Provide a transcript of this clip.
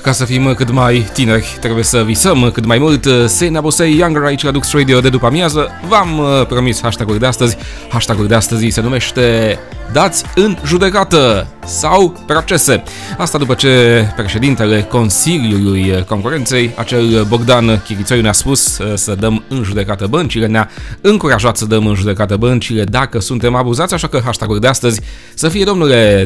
Ca să fim cât mai tineri, trebuie să visăm cât mai mult. Sena Bosei Younger aici la Dux Radio de după amiază. V-am promis hashtag-ul de astăzi. Hashtag-ul de astăzi se numește Dați în judecată sau procese. Asta după ce președintele Consiliului Concurenței, acel Bogdan Chirițoiu, ne-a spus să dăm în judecată băncile, ne-a încurajat să dăm în judecată băncile dacă suntem abuzați, așa că hashtag-ul de astăzi să fie, domnule,